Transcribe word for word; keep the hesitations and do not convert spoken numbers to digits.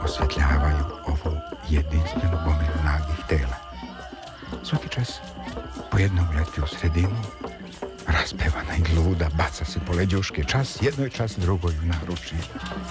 osvetljavaju ovu jedinstvenu gomilu nagih tela. Svaki čas po jednom leti u sredinu, raspevana i luda, baca se po leđuške, čas jednoj, čas drugoj u naručje.